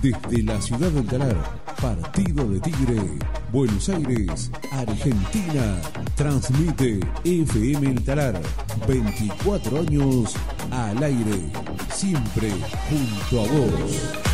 Desde la ciudad del Talar, partido de Tigre, Buenos Aires, Argentina. Transmite FM El Talar, 24 años al aire, siempre junto a vos.